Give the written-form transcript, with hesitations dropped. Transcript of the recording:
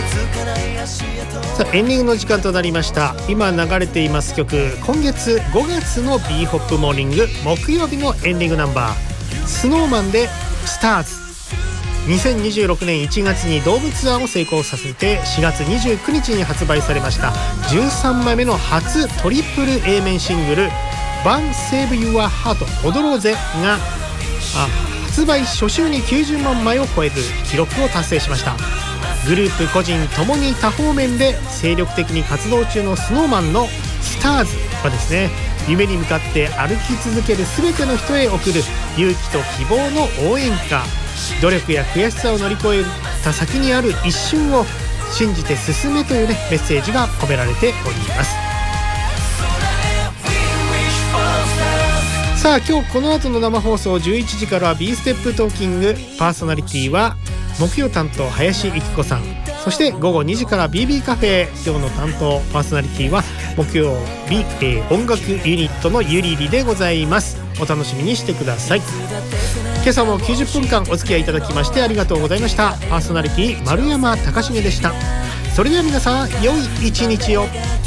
さあエンディングの時間となりました。今流れています曲、今月5月の B ホップモーニング木曜日のエンディングナンバー、SnowMan でスターズ。2026年1月にドームツアーを成功させて4月29日に発売されました13枚目の初トリプル A 面シングルバンセーブユアハート踊ろうぜが発売初週に90万枚を超える記録を達成しました。グループ個人ともに多方面で精力的に活動中の SnowMan のスターズはですね、夢に向かって歩き続ける全ての人へ送る勇気と希望の応援歌。努力や悔しさを乗り越えた先にある一瞬を信じて進めという、メッセージが込められております。さあ今日この後の生放送11時からは B ステップトーキング、パーソナリティは木曜担当林育子さん、そして午後2時から BB カフェ、今日の担当パーソナリティは木曜日、音楽ユニットのゆりりでございます。お楽しみにしてください。今朝も90分間お付き合いいただきましてありがとうございました。パーソナリティ丸山貴重でした。それでは皆さん良い一日を。